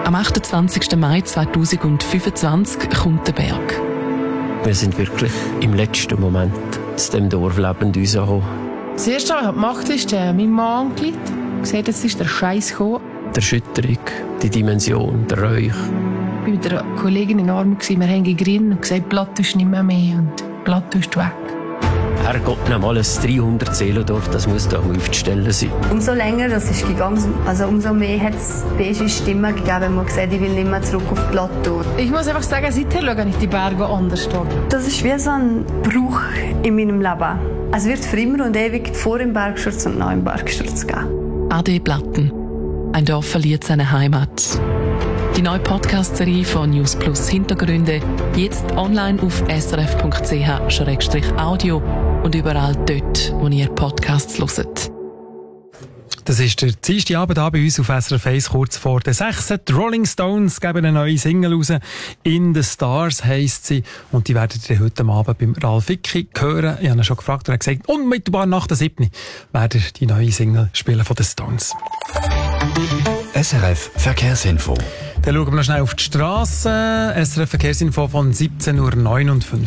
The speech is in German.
Am 28. Mai 2025 kommt der Berg. Wir sind wirklich im letzten Moment aus dem Dorf lebend rausgekommen. Das Erste, was ich gemacht habe, ist mein Mann angerufen. Gesagt, jetzt ist der Scheiß gekommen. Die Erschütterung, die Dimension, der Räuch. Ich war mit einer Kollegin in Arm, wir haben gegrinnt und gesagt, Platt ist nicht mehr und Platt ist weg. Herrgott, nochmal ein 300 Seelendorf, das muss doch aufzustellen sein. Umso länger das ist gegangen, umso mehr hat es beige Stimmen gegeben, die gesagt, ich will nicht mehr zurück auf Plateau. Ich muss einfach sagen, seither schaue ich die Berge anders an. Das ist wie so ein Bruch in meinem Leben. Es wird für immer und ewig vor dem Bergsturz und nach dem Bergsturz geben. Ade Platten. Ein Dorf verliert seine Heimat. Die neue Podcast-Serie von News Plus Hintergründe jetzt online auf srf.ch/audio und überall dort, wo ihr Podcasts hört. Das ist der zweite Abend bei uns auf SRF 1, kurz vor der 6. Die Rolling Stones geben eine neue Single raus. «In the Stars» heisst sie. Und die werdet ihr heute Abend beim Ralf Vicki hören. Ich habe ihn schon gefragt und er hat gesagt, unmittelbar nach der 7. werden die neue Single spielen von den Stones. SRF Verkehrsinfo. Dann schauen wir noch schnell auf die Straße. SRF Verkehrsinfo von 17:59 Uhr.